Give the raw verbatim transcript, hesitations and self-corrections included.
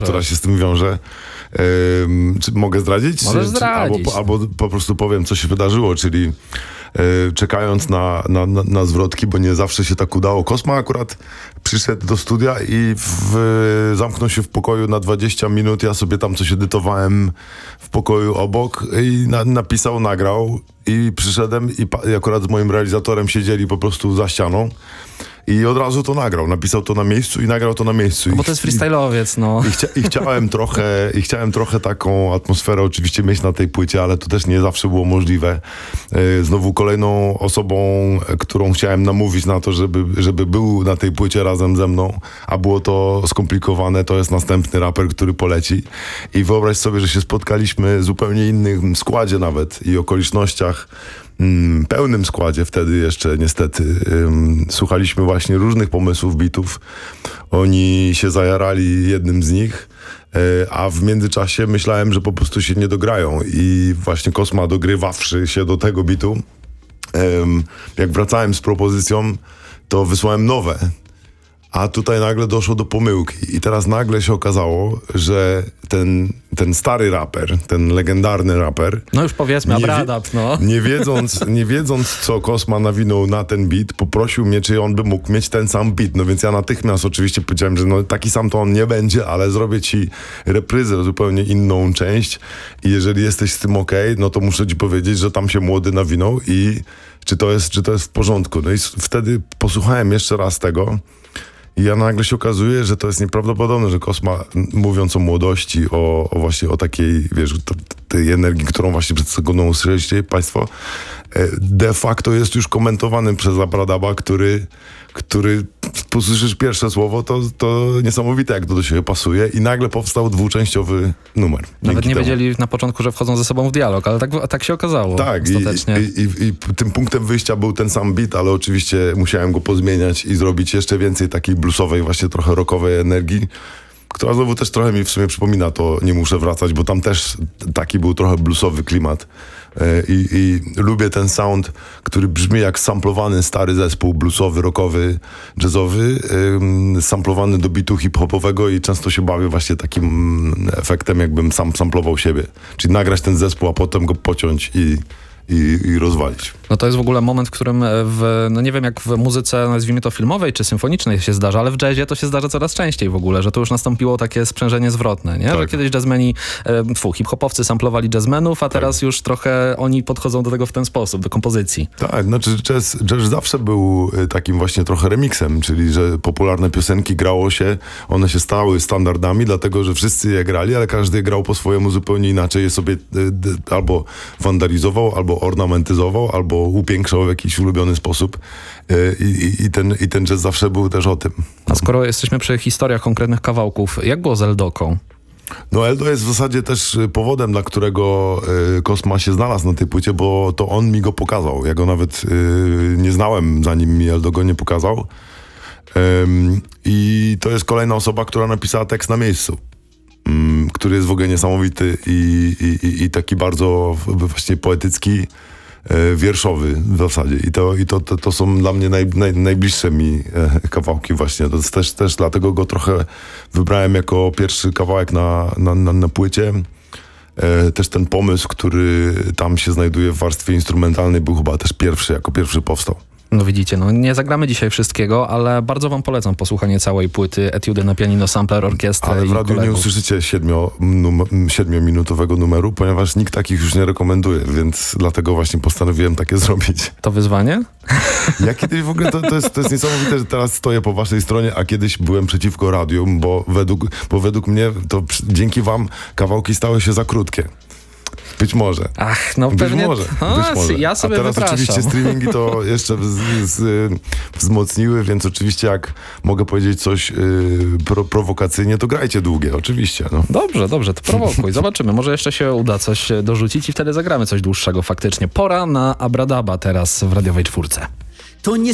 która się z tym wiąże. Ym, czy mogę zdradzić? Możesz czy, zdradzić. Albo, albo po prostu powiem, co się wydarzyło, czyli yy, czekając na, na, na, na zwrotki, bo nie zawsze się tak udało. Kosma akurat przyszedł do studia i w, zamknął się w pokoju na dwadzieścia minut. Ja sobie tam coś edytowałem w pokoju obok i na, napisał, nagrał i przyszedłem i, pa, i akurat z moim realizatorem siedzieli po prostu za ścianą. I od razu to nagrał. Napisał to na miejscu i nagrał to na miejscu. No bo to jest freestyle'owiec, no. I, chcia, i, chciałem trochę, I chciałem trochę taką atmosferę oczywiście mieć na tej płycie, ale to też nie zawsze było możliwe. Znowu kolejną osobą, którą chciałem namówić na to, żeby, żeby był na tej płycie razem ze mną, a było to skomplikowane, to jest następny raper, który poleci. I wyobraź sobie, że się spotkaliśmy w zupełnie innym składzie nawet i okolicznościach, pełnym składzie wtedy jeszcze niestety. Słuchaliśmy właśnie różnych pomysłów, bitów. Oni się zajarali jednym z nich, a w międzyczasie myślałem, że po prostu się nie dograją i właśnie Kosma, dogrywawszy się do tego bitu, jak wracałem z propozycją, to wysłałem nowe. A tutaj nagle doszło do pomyłki i teraz nagle się okazało, że ten, ten stary raper, ten legendarny raper... No już powiedzmy, Abradab, no. Nie wiedząc, nie wiedząc, co Kosma nawinął na ten beat, poprosił mnie, czy on by mógł mieć ten sam beat. No więc ja natychmiast oczywiście powiedziałem, że no taki sam to on nie będzie, ale zrobię ci repryzę, zupełnie inną część i jeżeli jesteś z tym okej, no to muszę ci powiedzieć, że tam się młody nawinął i czy to jest, czy to jest w porządku. No i wtedy posłuchałem jeszcze raz tego. I ja nagle się okazuje, że to jest nieprawdopodobne, że Kosma, mówiąc o młodości, o, o właśnie o takiej, wiesz, to, tej energii, którą właśnie przed sekundą usłyszeliście państwo, de facto jest już komentowany przez Abradaba, który, który posłyszysz pierwsze słowo, to, to niesamowite, jak to do siebie pasuje i nagle powstał dwuczęściowy numer. Nawet nie temu. wiedzieli na początku, że wchodzą ze sobą w dialog, ale tak, tak się okazało. Tak, i, i, i, i tym punktem wyjścia był ten sam beat, ale oczywiście musiałem go pozmieniać i zrobić jeszcze więcej takiej bluesowej, właśnie trochę rockowej energii, która znowu też trochę mi w sumie przypomina to, nie muszę wracać, bo tam też taki był trochę bluesowy klimat. I, i lubię ten sound, który brzmi jak samplowany stary zespół bluesowy, rockowy, jazzowy, ym, samplowany do bitu hip-hopowego i często się bawię właśnie takim efektem, jakbym sam samplował siebie. Czyli nagrać ten zespół, a potem go pociąć i I, i rozwalić. No to jest w ogóle moment, w którym w, no nie wiem jak w muzyce, nazwijmy to filmowej czy symfonicznej się zdarza, ale w jazzie to się zdarza coraz częściej w ogóle, że to już nastąpiło takie sprzężenie zwrotne, nie? Tak. Że kiedyś jazzmeni, e, fu, hip-hopowcy samplowali jazzmenów, a teraz tak. już trochę oni podchodzą do tego w ten sposób, do kompozycji. Tak, znaczy jazz, jazz zawsze był takim właśnie trochę remixem, czyli że popularne piosenki grało się, one się stały standardami, dlatego że wszyscy je grali, ale każdy je grał po swojemu zupełnie inaczej, je sobie y, albo wandalizował, albo ornamentyzował, albo upiększał w jakiś ulubiony sposób I, i, i, ten, i ten jazz zawsze był też o tym. A skoro jesteśmy przy historiach konkretnych kawałków, jak było z Eldoką? No Eldo jest w zasadzie też powodem, dla którego y, Kosma się znalazł na tej płycie, bo to on mi go pokazał. Ja go nawet y, nie znałem, zanim mi Eldo go nie pokazał. Ym, I to jest kolejna osoba, która napisała tekst na miejscu. Który jest w ogóle niesamowity i, i, i taki bardzo właśnie poetycki, e, wierszowy w zasadzie. I to, i to, to, to są dla mnie naj, naj, najbliższe mi e, kawałki właśnie. To jest też, też dlatego go trochę wybrałem jako pierwszy kawałek na, na, na, na płycie. E, też ten pomysł, który tam się znajduje w warstwie instrumentalnej, był chyba też pierwszy, jako pierwszy powstał. No widzicie, no nie zagramy dzisiaj wszystkiego, ale bardzo wam polecam posłuchanie całej płyty Etiudy na pianino, sampler, orkiestrę. Ale w i radiu kolegów. nie usłyszycie siedmio, num, siedmiominutowego numeru, ponieważ nikt takich już nie rekomenduje, więc dlatego właśnie postanowiłem takie zrobić. To wyzwanie? Ja kiedyś w ogóle, to, to, jest, to jest niesamowite, że teraz stoję po waszej stronie, a kiedyś byłem przeciwko radium, bo według, bo według mnie to dzięki wam kawałki stały się za krótkie. Być może. Ach, no być pewnie. Może, A, być może. Ja sobie A teraz wypraszam. oczywiście streamingi to jeszcze wz, z, wzmocniły, więc oczywiście jak mogę powiedzieć coś yy, pro, prowokacyjnie, to grajcie długie, oczywiście. No. Dobrze, dobrze, to prowokuj. Zobaczymy, może jeszcze się uda coś dorzucić i wtedy zagramy coś dłuższego faktycznie. Pora na Abradaba teraz w radiowej czwórce. To nie